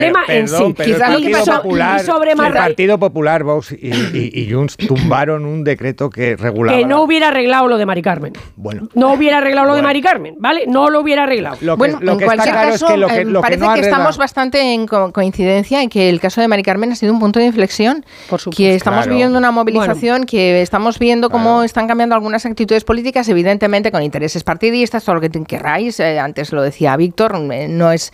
Perdón, pero el Partido Popular, Vox y Junts tumbaron un decreto que regulaba... Que no hubiera arreglado lo de Mari Carmen. Bueno. No hubiera arreglado lo de Mari Carmen, ¿vale? No lo hubiera arreglado. Lo que en cualquier caso, parece que estamos bastante en coincidencia en que el caso de Mari Carmen ha sido un punto de inflexión. Por supuesto. Que estamos viviendo una movilización, que estamos viendo cómo están cambiando algunas actitudes políticas, evidentemente con intereses partidistas, todo lo que querráis. Antes lo decía Víctor, no es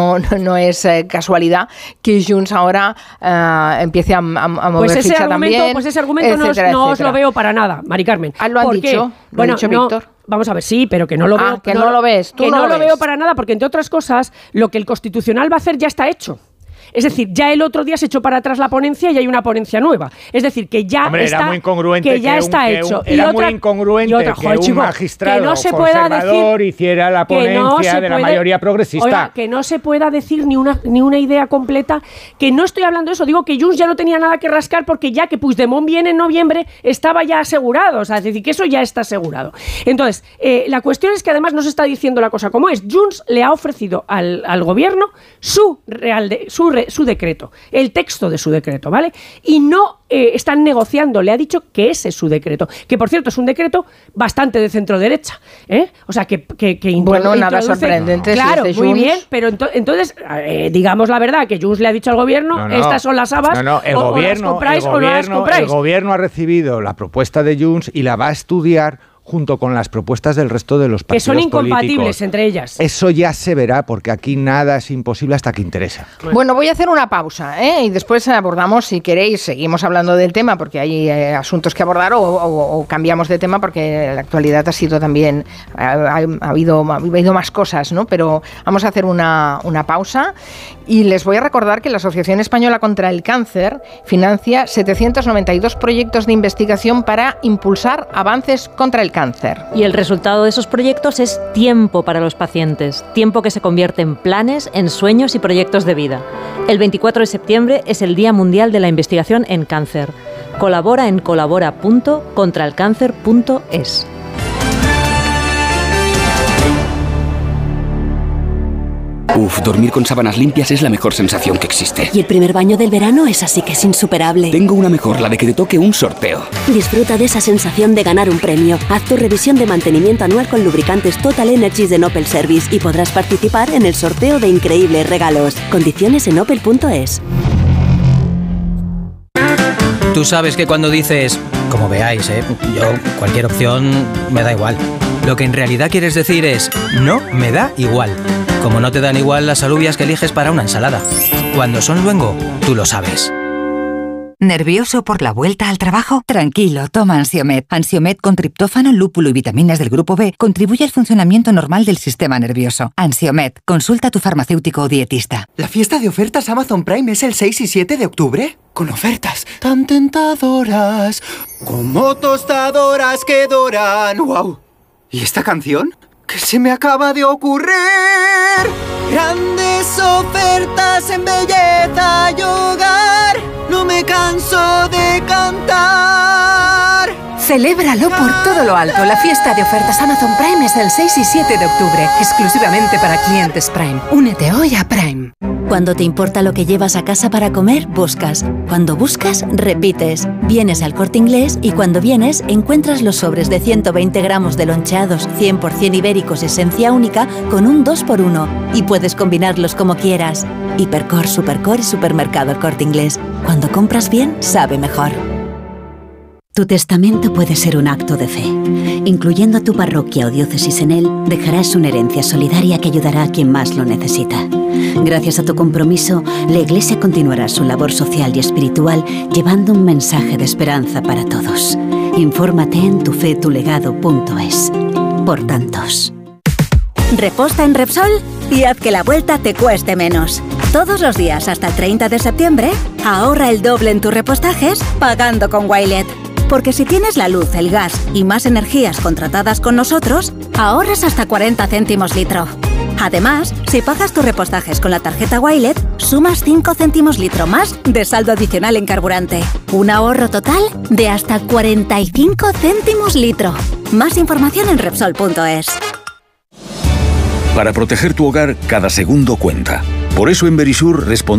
casualidad que Junts ahora empiece a mover ficha también. Pues ese argumento no os lo veo para nada, Mari Carmen. Lo han dicho, Víctor. Vamos a ver, sí, pero que no lo veo. Que no lo ves. Que no lo veo para nada, porque entre otras cosas, lo que el Constitucional va a hacer ya está hecho. Es decir, ya el otro día se echó para atrás la ponencia y hay una ponencia nueva. Es decir, que ya era muy incongruente que ya está hecho. Era muy incongruente que un magistrado conservador hiciera la ponencia de la mayoría progresista. Oiga, que no se pueda decir ni una idea completa, que no estoy hablando de eso, digo que Junts ya no tenía nada que rascar porque ya que Puigdemont viene en noviembre estaba ya asegurado, o sea, es decir, que eso ya está asegurado. Entonces, la cuestión es que además no se está diciendo la cosa como es. Junts le ha ofrecido al gobierno su decreto, el texto de su decreto, ¿vale? Y no están negociando, le ha dicho que ese es su decreto, que por cierto es un decreto bastante de centro-derecha, o sea, que bueno, nada sorprendente. Claro, si muy bien, pero entonces, digamos la verdad, que Junts le ha dicho al gobierno, estas son las habas, el gobierno ha recibido la propuesta de Junts y la va a estudiar junto con las propuestas del resto de los partidos políticos. Que son incompatibles entre ellas. Eso ya se verá, porque aquí nada es imposible hasta que interesa. Bueno, voy a hacer una pausa, y después abordamos, si queréis, seguimos hablando del tema, porque hay asuntos que abordar, o cambiamos de tema, porque la actualidad ha sido también, ha habido más cosas, ¿no? Pero vamos a hacer una pausa, y les voy a recordar que la Asociación Española contra el Cáncer financia 792 proyectos de investigación para impulsar avances contra el cáncer. Y el resultado de esos proyectos es tiempo para los pacientes, tiempo que se convierte en planes, en sueños y proyectos de vida. El 24 de septiembre es el Día Mundial de la Investigación en Cáncer. Colabora en colabora.contralcáncer.es. Dormir con sábanas limpias es la mejor sensación que existe. Y el primer baño del verano es así que es insuperable. Tengo una mejor, la de que te toque un sorteo. Disfruta de esa sensación de ganar un premio. Haz tu revisión de mantenimiento anual con lubricantes Total Energies de Opel Service y podrás participar en el sorteo de increíbles regalos. Condiciones en opel.es. Tú sabes que cuando dices, como veáis, yo cualquier opción me da igual. Lo que en realidad quieres decir es, no me da igual. Como no te dan igual las alubias que eliges para una ensalada. Cuando son luengo, tú lo sabes. ¿Nervioso por la vuelta al trabajo? Tranquilo, toma Ansiomed. Ansiomed con triptófano, lúpulo y vitaminas del grupo B contribuye al funcionamiento normal del sistema nervioso. Ansiomed, consulta a tu farmacéutico o dietista. ¿La fiesta de ofertas Amazon Prime es el 6 y 7 de octubre? Con ofertas tan tentadoras, como tostadoras que doran. ¡Wow! ¿Y esta canción? ¿Qué se me acaba de ocurrir? Grandes ofertas en belleza y hogar. No me canso de cantar. Celébralo por todo lo alto. La fiesta de ofertas Amazon Prime es el 6 y 7 de octubre, exclusivamente para clientes Prime. Únete hoy a Prime. Cuando te importa lo que llevas a casa para comer, buscas. Cuando buscas, repites. Vienes al Corte Inglés y cuando vienes, encuentras los sobres de 120 gramos de loncheados 100% ibéricos esencia única con un 2x1 y puedes combinarlos como quieras. Hipercor, Supercor y Supermercado El Corte Inglés. Cuando compras bien, sabe mejor. Tu testamento puede ser un acto de fe. Incluyendo a tu parroquia o diócesis en él, dejarás una herencia solidaria que ayudará a quien más lo necesita. Gracias a tu compromiso, la Iglesia continuará su labor social y espiritual llevando un mensaje de esperanza para todos. Infórmate en tufetulegado.es. Por tantos. Reposta en Repsol y haz que la vuelta te cueste menos. Todos los días hasta el 30 de septiembre, ahorra el doble en tus repostajes pagando con Wilet. Porque si tienes la luz, el gas y más energías contratadas con nosotros, ahorras hasta 40 céntimos litro. Además, si pagas tus repostajes con la tarjeta Wilet, sumas 5 céntimos litro más de saldo adicional en carburante. Un ahorro total de hasta 45 céntimos litro. Más información en Repsol.es. Para proteger tu hogar, cada segundo cuenta. Por eso en Verisur respondemos